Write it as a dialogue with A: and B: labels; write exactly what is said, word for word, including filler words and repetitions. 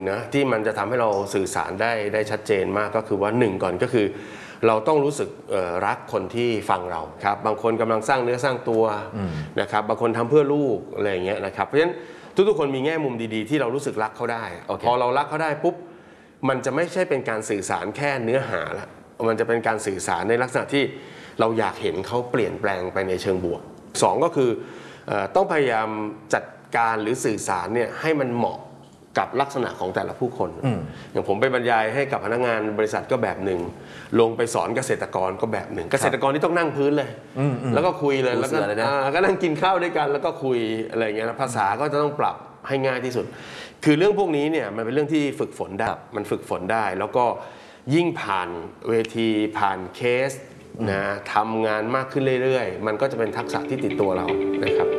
A: นะที่มันจะทำให้เราสื่อสารได้ได้ชัดเจนมากก็คือว่าหนึ่งก่อนก็คือเราต้องรู้สึกรักคนที่ฟังเราครับบางคนกำลังสร้างเนื้อสร้างตัวนะครับบางคนทำเพื่อลูกอะไรอย่างเงี้ยนะครับเพราะฉะนั้นทุกๆคนมีแง่มุมดีๆที่เรารู้สึกรักเขาได้ okay. พอเรารักเขาได้ปุ๊บมันจะไม่ใช่เป็นการสื่อสารแค่เนื้อหาละมันจะเป็นการสื่อสารในลักษณะที่เราอยากเห็นเขาเปลี่ยนแปลงไปในเชิงบวกสองก็คือต้องพยายามจัดการหรือสื่อสารเนี่ยให้มันเหมาะกับลักษณะของแต่ละผู้คนอย่างผมไปบรรยายให้กับพนักงานบริษัทก็แบบหนึ่งลงไปสอนเกษตรกรก็แบบหนึ่งเกษตรกรที่ต้องนั่งพื้นเลยแล้วก็คุยเลยแล้วก็ก็นั่งกินข้าวด้วยกันแล้วก็คุยอะไรอย่างเงี้ยภาษาก็จะต้องปรับให้ง่ายที่สุดคือเรื่องพวกนี้เนี่ยมันเป็นเรื่องที่ฝึกฝนได้มันฝึกฝนได้แล้วก็ยิ่งผ่านเวทีผ่านเคสนะทำงานมากขึ้นเรื่อยๆมันก็จะเป็นทักษะที่ติดตัวเรานะครับ